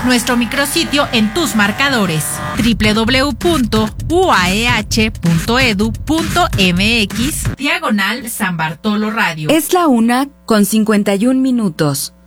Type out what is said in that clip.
Nuestro micrositio en tus marcadores, www.uaeh.edu.mx/San Bartolo Radio. Es la 1:51.